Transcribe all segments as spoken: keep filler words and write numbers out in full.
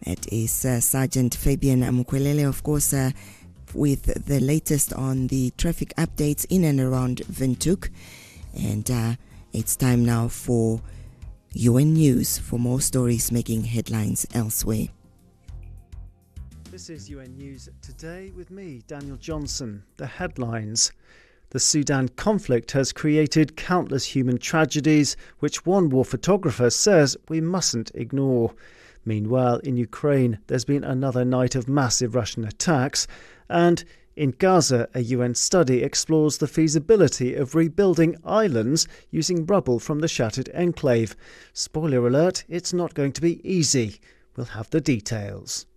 It is uh, Sergeant Fabian Amukwelele, of course, uh, with the latest on the traffic updates in and around Windhoek. And uh, it's time now for U N News for more stories making headlines elsewhere. This is U N News Today with me, Daniel Johnson. The headlines. The Sudan conflict has created countless human tragedies, which one war photographer says we mustn't ignore. Meanwhile, in Ukraine, there's been another night of massive Russian attacks, and in Gaza, a U N study explores the feasibility of rebuilding islands using rubble from the shattered enclave. Spoiler alert, it's not going to be easy. We'll have the details.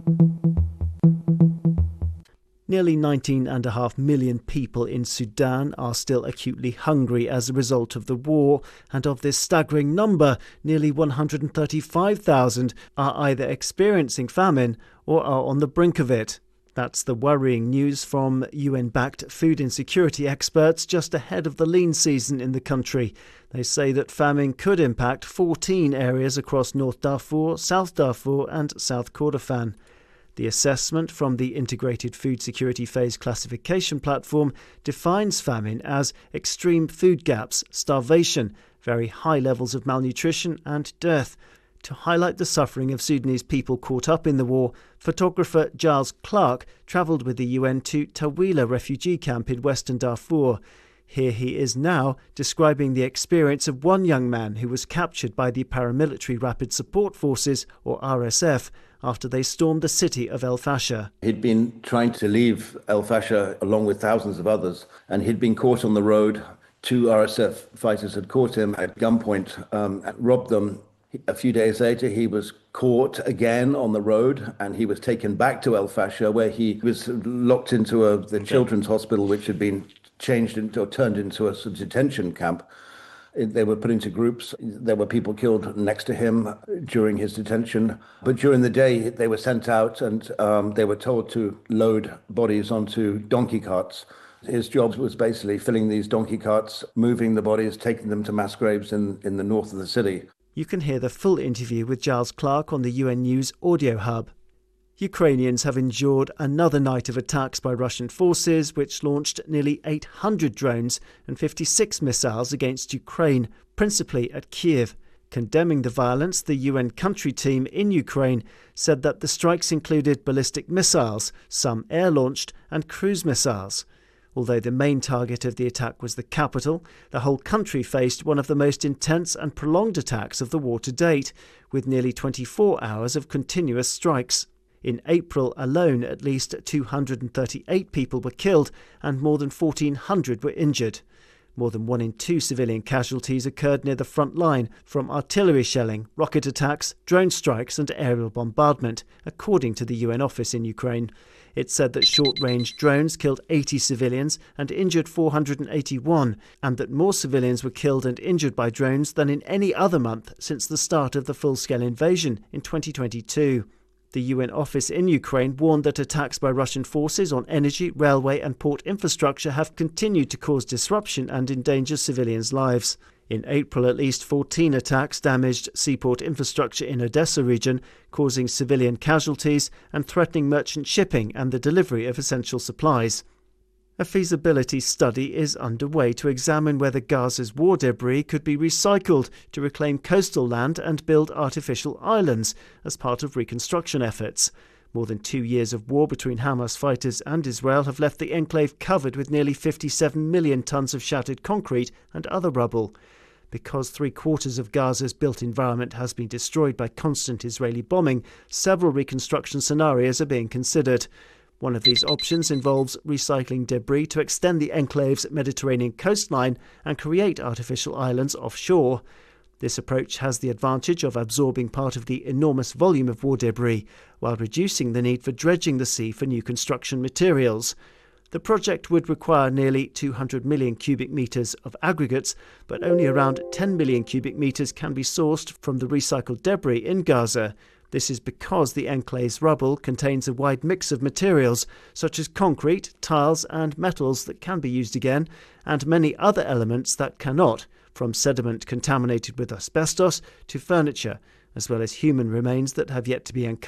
Nearly nineteen and a half million people in Sudan are still acutely hungry as a result of the war, and of this staggering number, nearly one hundred thirty-five thousand are either experiencing famine or are on the brink of it. That's the worrying news from U N-backed food insecurity experts just ahead of the lean season in the country. They say that famine could impact fourteen areas across North Darfur, South Darfur and South Kordofan. The assessment from the Integrated Food Security Phase Classification Platform defines famine as extreme food gaps, starvation, very high levels of malnutrition and death. To highlight the suffering of Sudanese people caught up in the war, photographer Giles Clark travelled with the U N to Tawila refugee camp in Western Darfur. Here he is now describing the experience of one young man who was captured by the Paramilitary Rapid Support Forces, or R S F, after they stormed the city of El Fasher. He'd been trying to leave El Fasher along with thousands of others, and he'd been caught on the road. Two R S F fighters had caught him at gunpoint, um, robbed them. A few days later, he was caught again on the road, and he was taken back to El Fasher, where he was locked into a, the children's hospital, which had been changed into or turned into a sort of detention camp. They were put into groups. There were people killed next to him during his detention. But during the day, they were sent out and um, they were told to load bodies onto donkey carts. His job was basically filling these donkey carts, moving the bodies, taking them to mass graves in, in the north of the city. You can hear the full interview with Giles Clark on the U N News Audio Hub. Ukrainians have endured another night of attacks by Russian forces, which launched nearly eight hundred drones and fifty-six missiles against Ukraine, principally at Kiev. Condemning the violence, the U N country team in Ukraine said that the strikes included ballistic missiles, some air-launched, and cruise missiles. Although the main target of the attack was the capital, the whole country faced one of the most intense and prolonged attacks of the war to date, with nearly twenty-four hours of continuous strikes. In April alone, at least two hundred thirty-eight people were killed and more than fourteen hundred were injured. More than one in two civilian casualties occurred near the front line from artillery shelling, rocket attacks, drone strikes and aerial bombardment, according to the U N office in Ukraine. It said that short-range drones killed eighty civilians and injured four hundred eighty-one, and that more civilians were killed and injured by drones than in any other month since the start of the full-scale invasion in twenty twenty-two. The U N office in Ukraine warned that attacks by Russian forces on energy, railway and port infrastructure have continued to cause disruption and endanger civilians' lives. In April, at least fourteen attacks damaged seaport infrastructure in Odessa region, causing civilian casualties and threatening merchant shipping and the delivery of essential supplies. A feasibility study is underway to examine whether Gaza's war debris could be recycled to reclaim coastal land and build artificial islands as part of reconstruction efforts. More than two years of war between Hamas fighters and Israel have left the enclave covered with nearly fifty-seven million tons of shattered concrete and other rubble. Because three-quarters of Gaza's built environment has been destroyed by constant Israeli bombing, several reconstruction scenarios are being considered. One of these options involves recycling debris to extend the enclave's Mediterranean coastline and create artificial islands offshore. This approach has the advantage of absorbing part of the enormous volume of war debris, while reducing the need for dredging the sea for new construction materials. The project would require nearly two hundred million cubic metres of aggregates, but only around ten million cubic metres can be sourced from the recycled debris in Gaza. This is because the enclave's rubble contains a wide mix of materials, such as concrete, tiles and metals that can be used again, and many other elements that cannot, from sediment contaminated with asbestos to furniture, as well as human remains that have yet to be uncovered.